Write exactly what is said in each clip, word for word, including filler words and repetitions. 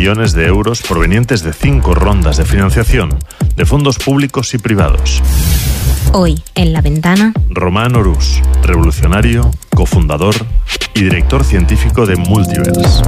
millones de euros provenientes de cinco rondas de financiación de fondos públicos y privados. Hoy, en La Ventana, Román Orús, revolucionario, cofundador y director científico de Multiverse.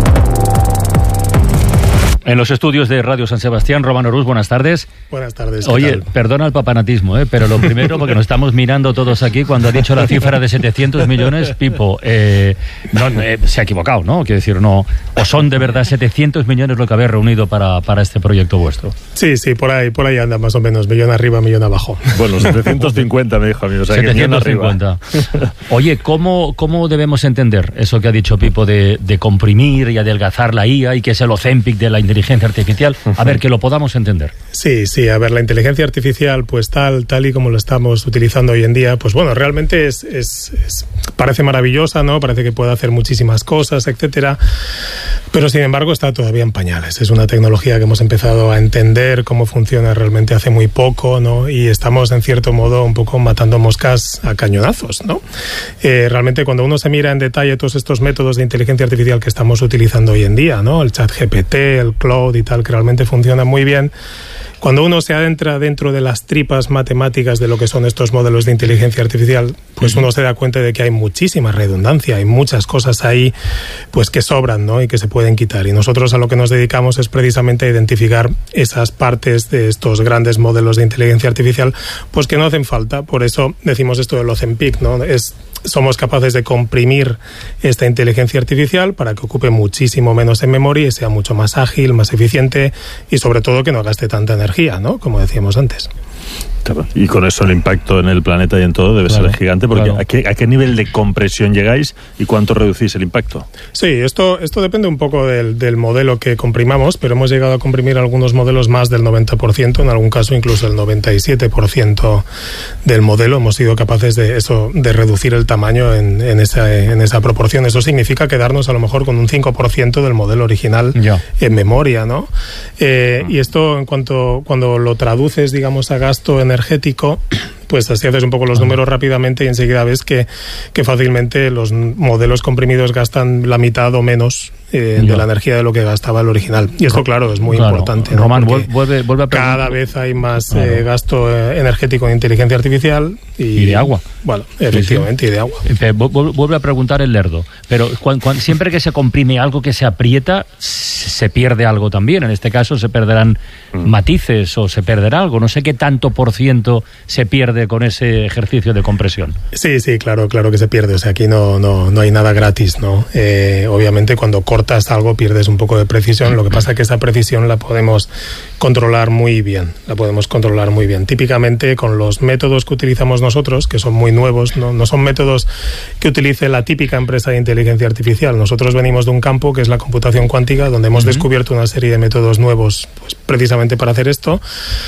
En los estudios de Radio San Sebastián, Román Orús, buenas tardes. Buenas tardes. Oye, tal? Perdona el papanatismo, ¿eh? Pero lo primero, porque nos estamos mirando todos aquí, cuando ha dicho la cifra de setecientos millones, Pipo, eh, no, eh, se ha equivocado, ¿no? Quiero decir, no. ¿O son de verdad setecientos millones lo que habéis reunido para, para este proyecto vuestro? Sí, sí, por ahí, por ahí anda más o menos, millón arriba, millón abajo. Bueno, setecientos cincuenta me dijo a mí, o sea, setecientos cincuenta. Oye, ¿cómo, ¿cómo debemos entender eso que ha dicho Pipo de, de comprimir y adelgazar la I A y que es el Ozempic de la inteligencia artificial? A ver, que lo podamos entender. Sí, sí, a ver, la inteligencia artificial, pues tal, tal y como lo estamos utilizando hoy en día, pues bueno, realmente es, es, es parece maravillosa, ¿no? Parece que puede hacer muchísimas cosas, etcétera, pero sin embargo está todavía en pañales. Es una tecnología que hemos empezado a entender cómo funciona realmente hace muy poco, ¿no? Y estamos, en cierto modo, un poco matando moscas a cañonazos, ¿no? Eh, realmente cuando uno se mira en detalle todos estos métodos de inteligencia artificial que estamos utilizando hoy en día, ¿no? El ChatGPT, el Cloud y tal, que realmente funcionan muy bien. Cuando uno se adentra dentro de las tripas matemáticas de lo que son estos modelos de inteligencia artificial, pues uno se da cuenta de que hay muchísima redundancia, hay muchas cosas ahí pues que sobran, ¿no? Y que se pueden quitar. Y nosotros a lo que nos dedicamos es precisamente a identificar esas partes de estos grandes modelos de inteligencia artificial pues que no hacen falta. Por eso decimos esto del Ozempic, ¿no? Es somos capaces de comprimir esta inteligencia artificial para que ocupe muchísimo menos en memoria y sea mucho más ágil, más eficiente y sobre todo que no gaste tanta energía, ¿no? Como decíamos antes. Y con eso el impacto en el planeta y en todo debe claro, ser gigante, porque claro. ¿a, qué, ¿a qué nivel de compresión llegáis y cuánto reducís el impacto? Sí, esto, esto depende un poco del, del modelo que comprimamos, pero hemos llegado a comprimir algunos modelos más del noventa por ciento, en algún caso incluso el noventa y siete por ciento del modelo. Hemos sido capaces de eso, de reducir el tamaño en, en, esa, en esa proporción. Eso significa quedarnos a lo mejor con un cinco por ciento del modelo original ya. en memoria, ¿no? Eh, uh-huh. Y esto, en cuanto cuando lo traduces, digamos, a gasto energético, pues así haces un poco los números rápidamente y enseguida ves que, que fácilmente los modelos comprimidos gastan la mitad o menos eh, de la energía de lo que gastaba el original. Y esto, claro, es muy claro. importante, ¿no? Román, vuelve, vuelve a cada vez hay más claro. eh, gasto eh, energético en inteligencia artificial. Y, y de agua. Bueno, efectivamente, sí, sí. y de agua. Vuelve a preguntar el lerdo. Pero cuando, cuando, siempre que se comprime algo que se aprieta, se pierde algo también. En este caso se perderán mm. matices o se perderá algo. No sé qué tanto por ciento se pierde con ese ejercicio de compresión. Sí, sí, claro, claro que se pierde. O sea, aquí no, no, no hay nada gratis, ¿no? Eh, obviamente cuando cortas algo pierdes un poco de precisión. Lo que pasa es que esa precisión la podemos controlar muy bien. La podemos controlar muy bien. Típicamente con los métodos que utilizamos nosotros, que son muy nuevos, no, no son métodos que utilice la típica empresa de inteligencia artificial. Nosotros venimos de un campo que es la computación cuántica, donde hemos uh-huh. descubierto una serie de métodos nuevos pues, precisamente para hacer esto.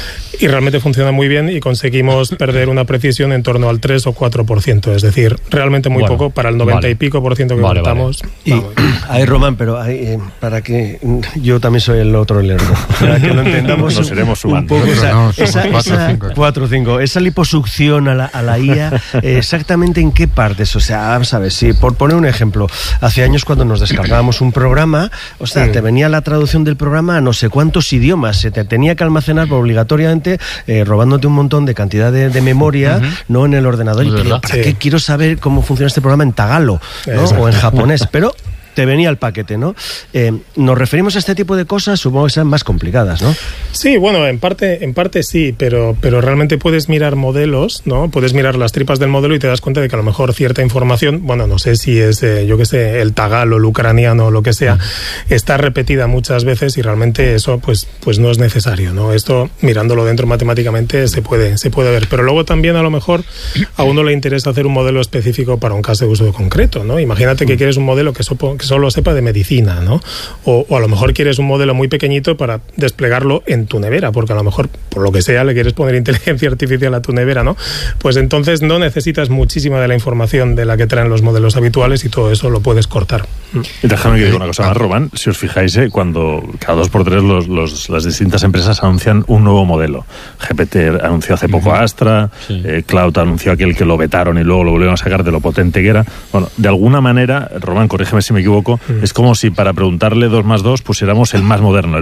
Y realmente funciona muy bien y conseguimos perder una precisión en torno al tres o cuatro por ciento, es decir, realmente muy bueno, poco para el noventa vale. y pico por ciento que vale, contamos. Vale. Y ahí, Román, pero ahí, eh, para que yo también soy el otro lerdo, para que lo entendamos nos iremos un, un poco, esa, no, esa, esa, cuatro o cinco, esa liposucción a la, a la I A, eh, exactamente en qué partes, o sea, vamos a ver, si por poner un ejemplo, hace años cuando nos descargábamos un programa, o sea, sí. te venía la traducción del programa a no sé cuántos idiomas, se te tenía que almacenar obligatoriamente Eh, robándote un montón de cantidad de, de memoria, uh-huh. no en el ordenador. Y, ¿para sí. qué quiero saber cómo funciona este programa en tagalo, ¿no? o en japonés? Pero te venía el paquete, ¿no? Eh, nos referimos a este tipo de cosas, supongo que sean más complicadas, ¿no? Sí, bueno, en parte, en parte sí, pero, pero realmente puedes mirar modelos, ¿no? Puedes mirar las tripas del modelo y te das cuenta de que a lo mejor cierta información, bueno, no sé si es, eh, yo qué sé, el tagalo, el ucraniano, lo que sea, uh-huh. está repetida muchas veces y realmente eso, pues, pues no es necesario, ¿no? Esto, mirándolo dentro matemáticamente, se puede, se puede ver. Pero luego también, a lo mejor, a uno le interesa hacer un modelo específico para un caso de uso concreto, ¿no? Imagínate que quieres un modelo que, sopo, que solo sepa de medicina, ¿no? O, o a lo mejor quieres un modelo muy pequeñito para desplegarlo en tu nevera, porque a lo mejor, por lo que sea, le quieres poner inteligencia artificial a tu nevera, ¿no? Pues entonces no necesitas muchísima de la información de la que traen los modelos habituales y todo eso lo puedes cortar. Y déjame que diga una cosa más, Román. Si os fijáis, eh, cuando cada dos por tres los, los, las distintas empresas anuncian un nuevo modelo. G P T anunció hace poco Astra, sí. eh, Cloud anunció aquel que lo vetaron y luego lo volvieron a sacar de lo potente que era. Bueno, de alguna manera, Román, corrígeme si me equivoco, es como si para preguntarle dos más dos pusiéramos el más moderno,